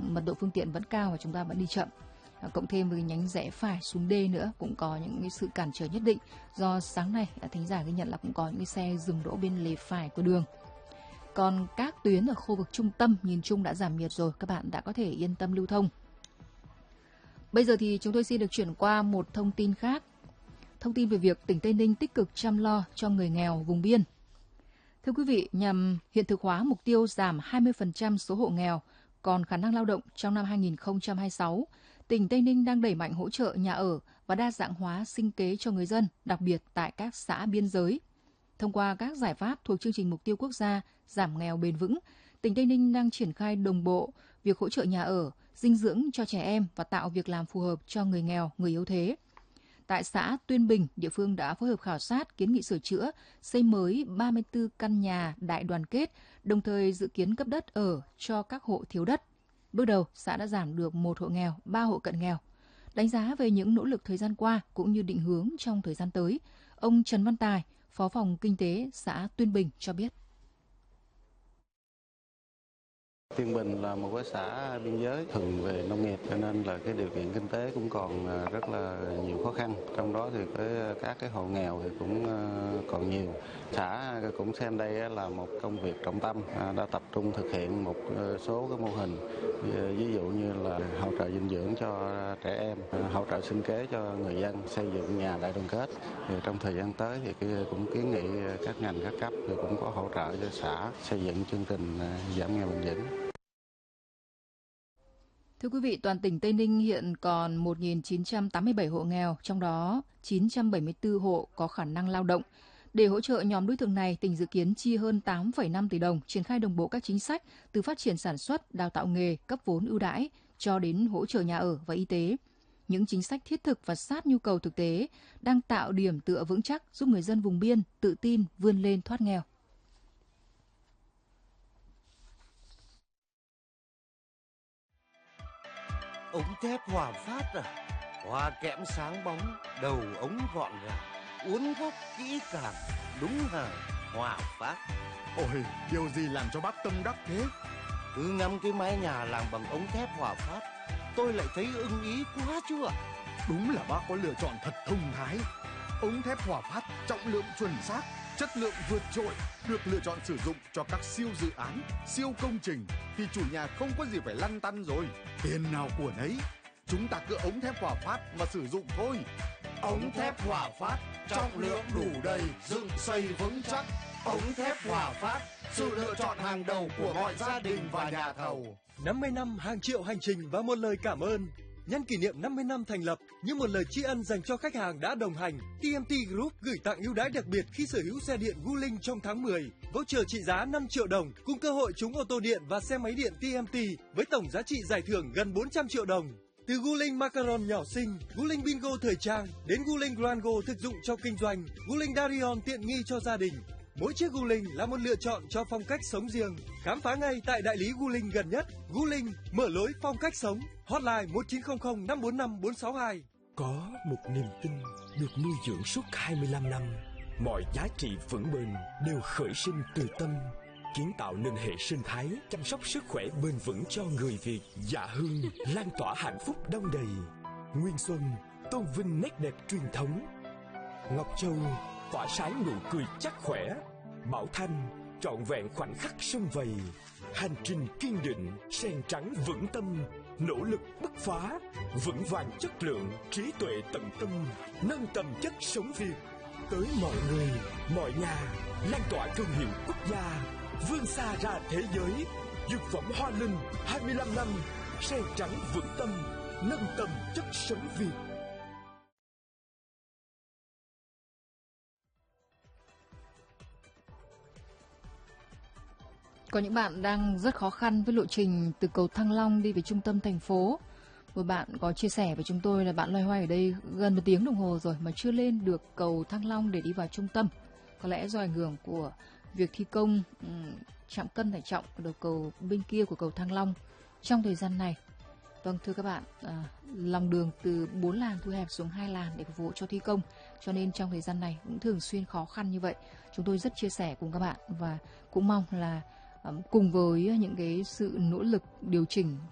mật độ phương tiện vẫn cao và chúng ta vẫn đi chậm. Cộng thêm với nhánh rẽ phải xuống D nữa cũng có những cái sự cản trở nhất định, do sáng nay thính giả ghi nhận là cũng có những cái xe dừng đỗ bên lề phải của đường. Còn các tuyến ở khu vực trung tâm nhìn chung đã giảm nhiệt rồi, các bạn đã có thể yên tâm lưu thông. Bây giờ thì chúng tôi xin được chuyển qua một thông tin khác. Thông tin về việc tỉnh Tây Ninh tích cực chăm lo cho người nghèo vùng biên. Thưa quý vị, nhằm hiện thực hóa mục tiêu giảm 20% số hộ nghèo còn khả năng lao động trong năm 2026, tỉnh Tây Ninh đang đẩy mạnh hỗ trợ nhà ở và đa dạng hóa sinh kế cho người dân, đặc biệt tại các xã biên giới. Thông qua các giải pháp thuộc chương trình mục tiêu quốc gia giảm nghèo bền vững, tỉnh Tây Ninh đang triển khai đồng bộ việc hỗ trợ nhà ở, dinh dưỡng cho trẻ em và tạo việc làm phù hợp cho người nghèo, người yếu thế. Tại xã Tuyên Bình, địa phương đã phối hợp khảo sát, kiến nghị sửa chữa, xây mới 34 căn nhà đại đoàn kết, đồng thời dự kiến cấp đất ở cho các hộ thiếu đất. Bước đầu, xã đã giảm được 1 hộ nghèo, 3 hộ cận nghèo. Đánh giá về những nỗ lực thời gian qua cũng như định hướng trong thời gian tới, ông Trần Văn Tài, Phó phòng Kinh tế xã Tuyên Bình cho biết. Tuyên Bình là một cái xã biên giới thuần về nông nghiệp, cho nên là cái điều kiện kinh tế cũng còn rất là nhiều khó khăn. Trong đó thì các cái hộ nghèo thì cũng còn nhiều. Xã cũng xem đây là một công việc trọng tâm, đã tập trung thực hiện một số cái mô hình, ví dụ như là hỗ trợ dinh dưỡng cho trẻ em, hỗ trợ sinh kế cho người dân, xây dựng nhà đại đoàn kết. Thì trong thời gian tới thì cũng kiến nghị các ngành các cấp thì cũng có hỗ trợ cho xã xây dựng chương trình giảm nghèo bền vững. Thưa quý vị, toàn tỉnh Tây Ninh hiện còn 1.987 hộ nghèo, trong đó 974 hộ có khả năng lao động. Để hỗ trợ nhóm đối tượng này, tỉnh dự kiến chi hơn 8,5 tỷ đồng, triển khai đồng bộ các chính sách từ phát triển sản xuất, đào tạo nghề, cấp vốn ưu đãi cho đến hỗ trợ nhà ở và y tế. Những chính sách thiết thực và sát nhu cầu thực tế đang tạo điểm tựa vững chắc giúp người dân vùng biên tự tin vươn lên thoát nghèo. Ống thép Hòa Phát à? Hoa kẽm sáng bóng, đầu ống gọn gàng, uốn gốc kỹ càng, đúng hàng Hòa Phát. Ôi, điều gì làm cho bác tâm đắc thế? Cứ ngắm cái mái nhà làm bằng ống thép Hòa Phát, tôi lại thấy ưng ý quá chú ạ. Đúng là bác có lựa chọn thật thông thái. Ống thép Hòa Phát trọng lượng chuẩn xác, chất lượng vượt trội, được lựa chọn sử dụng cho các siêu dự án, siêu công trình thì chủ nhà không có gì phải lăn tăn rồi. Tiền nào của nấy, chúng ta cứ ống thép Hòa Phát mà sử dụng thôi. Ống thép Hòa Phát, trọng lượng đủ đầy, dựng xây vững chắc. Ống thép Hòa Phát, sự lựa chọn hàng đầu của mọi gia đình và nhà thầu. 50 năm hàng triệu hành trình và một lời cảm ơn. Nhân kỷ niệm 50 năm thành lập, như một lời tri ân dành cho khách hàng đã đồng hành, TMT Group gửi tặng ưu đãi đặc biệt khi sở hữu xe điện Wuling trong tháng 10. Voucher trị giá 5 triệu đồng cùng cơ hội trúng ô tô điện và xe máy điện TMT với tổng giá trị giải thưởng gần 400 triệu đồng. Từ Wuling Macaron nhỏ xinh, Wuling Bingo thời trang đến Wuling Grango thực dụng cho kinh doanh, Wuling Darion tiện nghi cho gia đình. Mỗi chiếc Wuling là một lựa chọn cho phong cách sống riêng. Khám phá ngay tại đại lý Wuling gần nhất. Wuling mở lối phong cách sống. Hotline 1900 545 462. Có một niềm tin được nuôi dưỡng suốt 25 năm. Mọi giá trị vững bền đều khởi sinh từ tâm. Kiến tạo nên hệ sinh thái chăm sóc sức khỏe bền vững cho người Việt. Dạ Hương lan tỏa hạnh phúc đong đầy. Nguyên Xuân tôn vinh nét đẹp truyền thống. Ngọc Châu tỏa sáng nụ cười chắc khỏe. Bảo Thanh trọn vẹn khoảnh khắc sum vầy. Hành trình kiên định, sen trắng vững tâm, nỗ lực bứt phá, vững vàng chất lượng, trí tuệ tận tâm, nâng tầm chất sống Việt tới mọi người, mọi nhà, lan tỏa thương hiệu quốc gia, vươn xa ra thế giới. Dược phẩm Hoa Linh 25 năm, sen trắng vững tâm, nâng tầm chất sống Việt. Có những bạn đang rất khó khăn với lộ trình từ cầu Thăng Long đi về trung tâm thành phố. Một bạn có chia sẻ với chúng tôi là bạn loay hoay ở đây gần 1 tiếng đồng hồ rồi mà chưa lên được cầu Thăng Long để đi vào trung tâm. Có lẽ do ảnh hưởng của việc thi công trạm cân tải trọng ở đầu cầu bên kia của cầu Thăng Long trong thời gian này. Vâng, thưa các bạn, lòng đường từ 4 làn thu hẹp xuống 2 làn để phục vụ cho thi công, cho nên trong thời gian này cũng thường xuyên khó khăn như vậy. Chúng tôi rất chia sẻ cùng các bạn và cũng mong là cùng với những cái sự nỗ lực điều chỉnh